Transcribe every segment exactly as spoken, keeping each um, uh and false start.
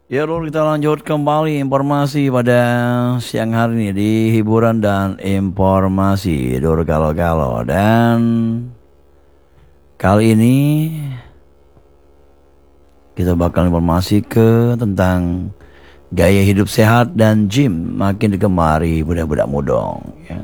Ya Lur, kita lanjut kembali informasi pada siang hari ini di hiburan dan informasi Dur kalau-kalau. Dan kali ini kita bakal informasi ke tentang gaya hidup sehat dan gym makin digemari budak-budak muda, ya.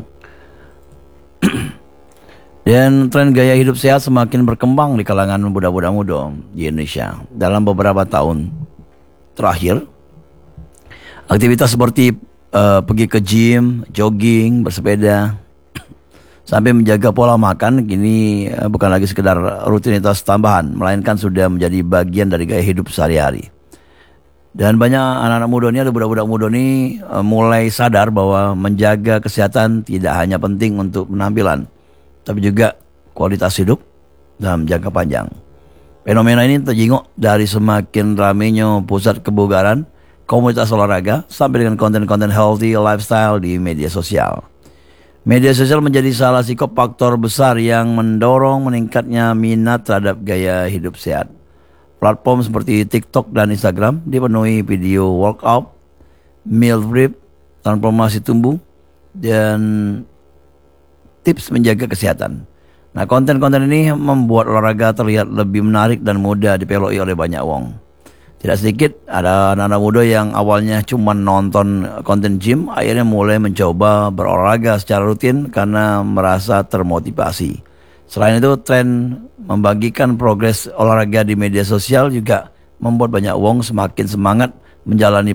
Dan tren gaya hidup sehat semakin berkembang di kalangan budak-budak muda di Indonesia. Dalam beberapa tahun terakhir, aktivitas seperti eh, pergi ke gym, jogging, bersepeda, sampai menjaga pola makan kini eh, bukan lagi sekedar rutinitas tambahan, melainkan sudah menjadi bagian dari gaya hidup sehari-hari. Dan banyak anak-anak muda ini, ada budak-budak muda ini eh, mulai sadar bahwa menjaga kesehatan tidak hanya penting untuk penampilan, tapi juga kualitas hidup dalam jangka panjang. Fenomena ini terjenguk dari semakin ramainya pusat kebugaran, komunitas olahraga, sampai dengan konten-konten healthy lifestyle di media sosial. Media sosial menjadi salah satu faktor besar yang mendorong meningkatnya minat terhadap gaya hidup sehat. Platform seperti TikTok dan Instagram dipenuhi video workout, meal prep, transformasi tubuh, dan tips menjaga kesehatan. Nah, konten-konten ini membuat olahraga terlihat lebih menarik dan mudah dipeloi oleh banyak orang. Tidak sedikit ada anak-anak muda yang awalnya cuma nonton konten gym, akhirnya mulai mencoba berolahraga secara rutin karena merasa termotivasi. Selain itu, tren membagikan progres olahraga di media sosial juga membuat banyak orang semakin semangat menjalani